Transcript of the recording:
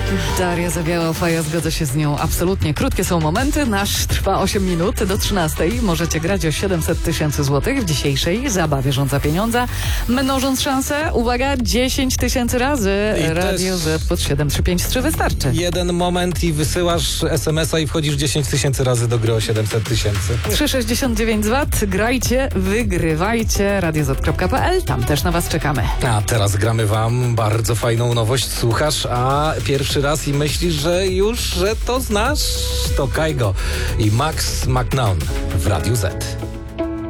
Daria Zawiałow, ja zgodzę się z nią absolutnie. Krótkie są momenty, nasz trwa 8 minut do 13. Możecie grać o 700 000 złotych w dzisiejszej zabawie Rządza Pieniądza, mnożąc szansę, uwaga, 10 000 razy. I Radio Z pod 7353 wystarczy. Jeden moment i wysyłasz SMS-a i wchodzisz 10 000 razy do gry o 700 000. 3,69 Watt, grajcie, wygrywajcie, radioz.pl, tam też na was czekamy. A teraz gramy wam bardzo fajną nowość. Słuchasz, a pierwszy raz i myślisz, że to znasz? To Kaigo i Max McNown w Radiu Z.